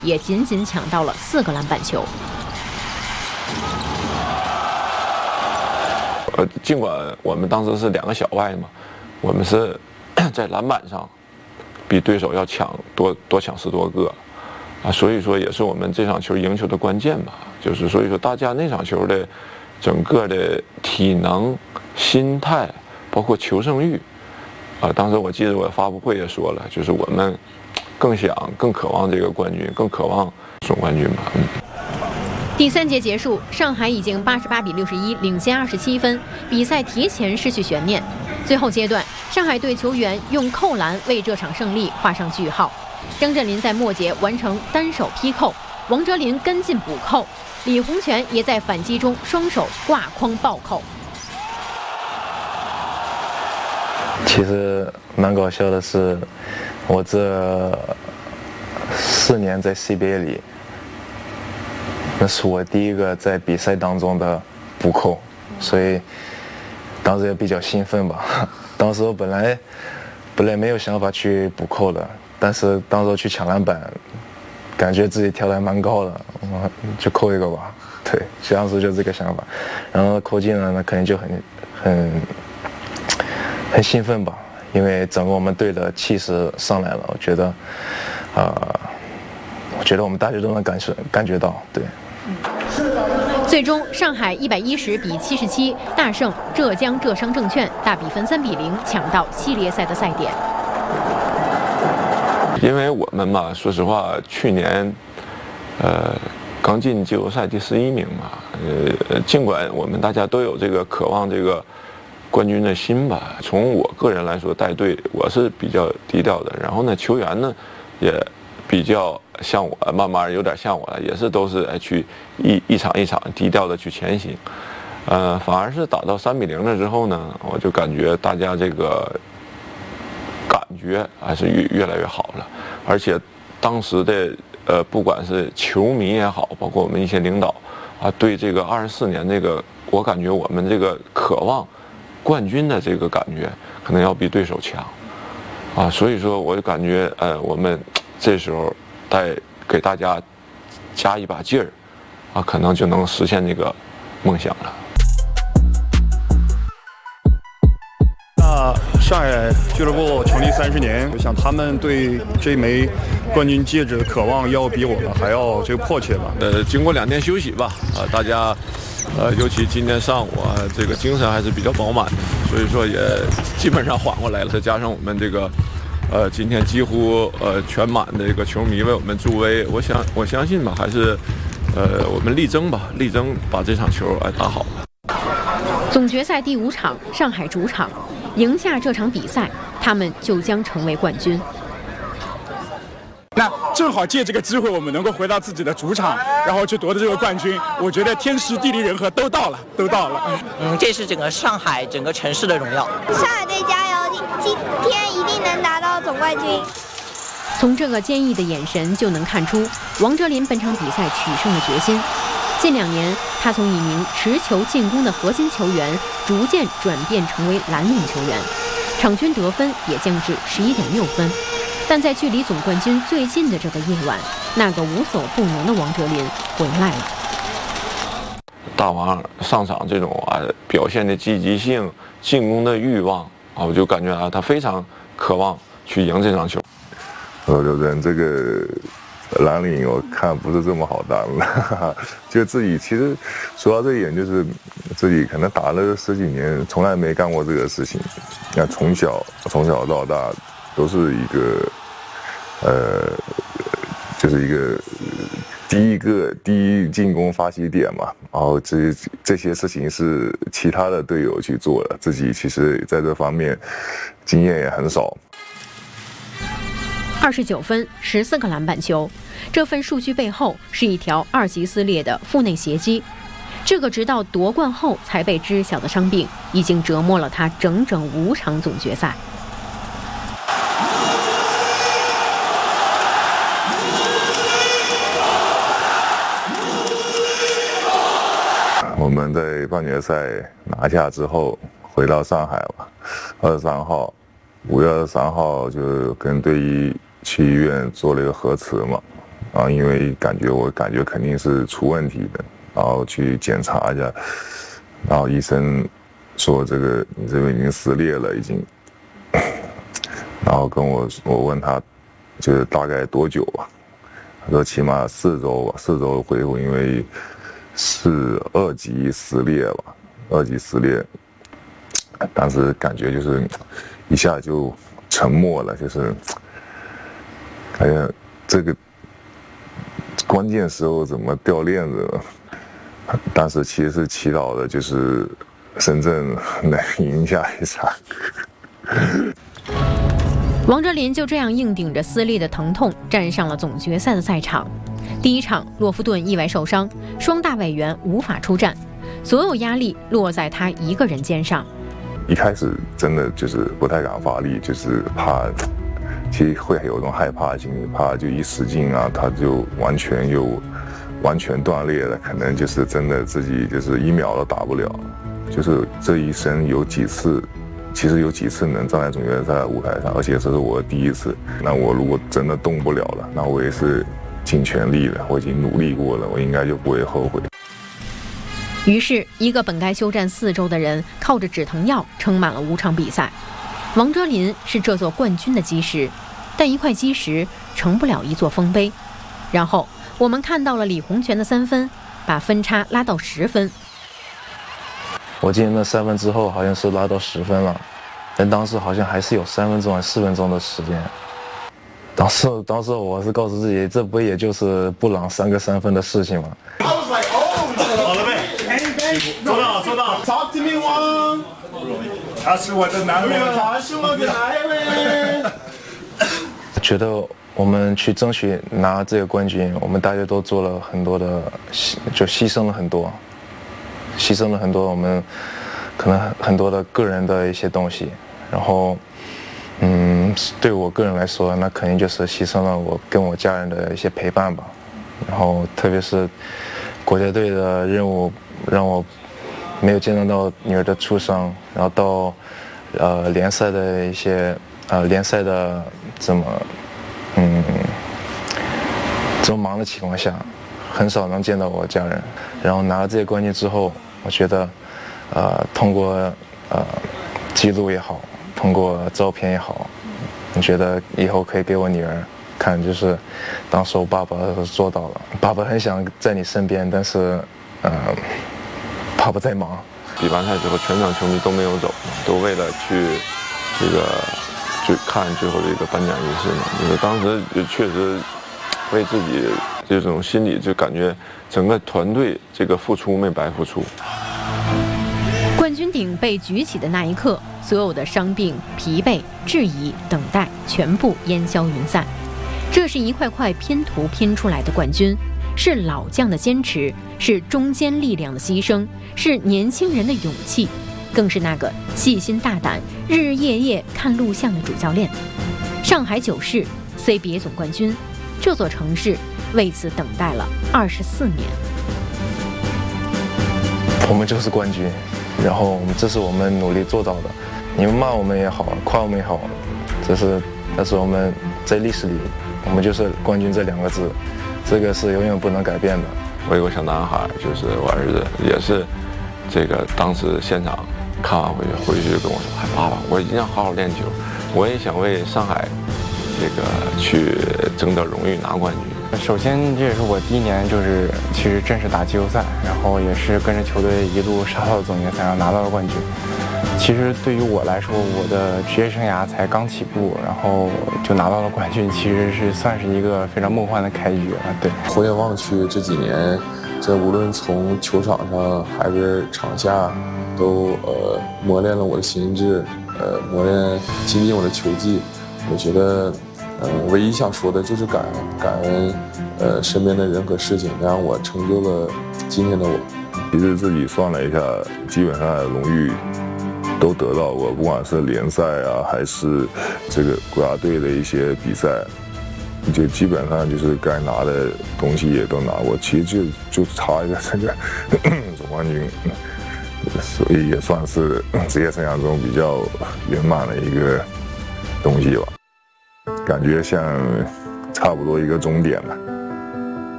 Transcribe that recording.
也仅仅抢到了4个篮板球。 尽管我们当时是2个小外嘛，我们是在篮板上比对手要多抢10多个，所以说也是我们这场球赢球的关键吧。就是所以说大家那场球的整个的体能、心态，包括求胜欲，当时我记得我发布会也说了，就是我们更渴望这个冠军，更渴望总冠军吧。 第3节结束，上海已经88比61领先27分，比赛提前失去悬念。最后阶段，上海队球员用扣篮为这场胜利画上句号。张镇麟在末节完成单手劈扣，王哲林跟进补扣，李洪权也在反击中双手挂筐暴扣。 其实蛮搞笑的是，我这4年在 CBA 里，那是我第一个在比赛当中的补扣，所以当时也比较兴奋吧。当时我本来没有想法去补扣的，但是当时去抢篮板，感觉自己跳得还蛮高的，就扣一个吧。对，当时就这个想法，然后扣进了，那肯定就很兴奋吧，因为整个我们队的气势上来了，我觉得我们大家都能感觉到，对。 最终，上海110比77大胜浙江浙商证券，大比分3比0抢到系列赛的赛点。 因为我们嘛，说实话，去年刚进季后赛第11名嘛，尽管我们大家都有这个渴望这个冠军的心吧，从我个人来说，带队我是比较低调的，然后呢，球员呢也比较像我，慢慢有点像我了，也是都是去一场一场低调的去前行，反而是打到3比0了之后呢，我就感觉大家这个感觉还是越来越好了，而且当时的不管是球迷也好，包括我们一些领导对这个24年这个，我感觉我们这个渴望冠军的这个感觉，可能要比对手强，所以说我就感觉我们这时候给大家加一把劲儿，可能就能实现这个梦想了。 上海俱乐部成立30年，我想他们对这枚冠军戒指的渴望要比我们还要这个迫切吧。 经过2天休息吧，大家尤其今天上午这个精神还是比较饱满的，所以说也基本上缓过来了。再加上我们这个今天几乎全满的这个球迷为我们助威，我相信吧，还是我们力争把这场球打好。 总决赛第5场，上海主场，赢下这场比赛，他们就将成为冠军。 那正好借这个机会，我们能够回到自己的主场，然后去夺得这个冠军。我觉得天时地利人和都到了。 这是整个上海整个城市的荣耀。 上海队加油！今天一定能拿到总冠军。 从这个坚毅的眼神就能看出王哲林本场比赛取胜的决心。近2年，他从一名持球进攻的核心球员，逐渐转变成为蓝领球员，场均得分也降至11.6分。但在距离总冠军最近的这个夜晚，那个无所不能的王哲林回来了。 大王上场这种表现的积极性、进攻的欲望我就感觉他非常渴望去赢这场球。 刘真这个蓝领我看不是这么好当了，就自己其实说到这一点，就是自己可能打了10几年，从来没干过这个事情。那从小到大都是一个就是一个第一进攻发起点嘛，然后这些事情是其他的队友去做的，自己其实在这方面经验也很少。 29分，14个篮板球，这份数据背后是一条2级撕裂的腹内斜肌。这个直到夺冠后才被知晓的伤病，已经折磨了他整整5场总决赛。 我们在半决赛拿下之后回到上海了，23号，5月23号就跟队医去医院做了一个核磁嘛， 然后因为我感觉肯定是出问题的，然后去检查一下，然后医生说你这边已经撕裂了已经，然后我问他就是大概多久啊？他说起码4周吧，4周恢复，因为是2级撕裂吧，2级撕裂，当时感觉就是一下就沉默了，就是感觉这个关键时候怎么掉链子了？当时其实是祈祷的，就是深圳能赢下一场。 王哲林就这样硬顶着撕裂的疼痛，站上了总决赛的赛场。第一场，洛夫顿意外受伤，双大外援无法出战，所有压力落在他一个人肩上。 一开始真的就是不太敢发力，就是怕，其实会有一种害怕心理，怕就一使劲啊，他就完全断裂了，可能就是真的自己就是1秒都打不了。就是这一生有几次能站在总决赛舞台上，而且这是我第一次。那我如果真的动不了了，那我也是尽全力了，我已经努力过了，我应该就不会后悔。 于是，一个本该休战4周的人，靠着止疼药撑满了5场比赛。王哲林是这座冠军的基石，但一块基石成不了一座丰碑。然后，我们看到了李洪权的3分，把分差拉到10分。 我记得那3分之后好像是拉到10分了，但当时好像还是有3分钟还是4分钟的时间。当时我是告诉自己，这不也就是布朗3个3分的事情吗？ 好了呗，做到 ，Talk to me one， 他是我的男人，他是我的男人。 觉得我们去争取拿这个冠军，我们大家都做了很多的，就牺牲了很多我们可能很多的个人的一些东西，然后对我个人来说，那肯定就是牺牲了我跟我家人的一些陪伴吧，然后特别是国家队的任务让我没有见到女儿的出生，然后到联赛的一些联赛的这么忙的情况下，很少能见到我家人。然后拿了这些冠军之后，我觉得通过记录也好，通过照片也好，我觉得以后可以给我女儿看，就是当时我爸爸做到了。爸爸很想在你身边，但是爸爸在忙。 比完赛之后，全场球迷都没有走，都为了去看最后的一个颁奖仪式嘛。就是当时确实为自己这种心理，就感觉整个团队这个付出没白付出。 冠军顶被举起的那一刻，所有的伤病、疲惫、质疑、等待，全部烟消云散。这是一块块拼图拼出来的冠军，是老将的坚持，是中坚力量的牺牲，是年轻人的勇气，更是那个细心大胆、日日夜夜看录像的主教练。上海九世 CBA 总冠军，这座城市为此等待了24年。 我们就是冠军，然后这是我们努力做到的。你们骂我们也好，夸我们也好，但是我们在历史里，我们就是冠军这2个字，这个是永远不能改变的。 我有个小男孩，就是我儿子，也是这个当时现场看完回去就跟我说：“哎，爸爸，我一定要好好练球，我也想为上海这个去争得荣誉拿冠军。” 首先，这也是我第1年就是其实正式打季后赛，然后也是跟着球队一路杀到总决赛，然后拿到了冠军。其实对于我来说，我的职业生涯才刚起步，然后就拿到了冠军，其实是算是一个非常梦幻的开局了。对， 回眼望去，这几年，这无论从球场上还是场下，都磨练了我的心智，精进我的球技。我觉得，唯一想说的就是感恩身边的人和事情，让我成就了今天的我。 其实自己算了一下，基本上荣誉都得到过，不管是联赛啊，还是这个国家队的一些比赛，就基本上就是该拿的东西也都拿过。其实就差一个这个总冠军，所以也算是职业生涯中比较圆满的一个东西吧。感觉像差不多一个终点了。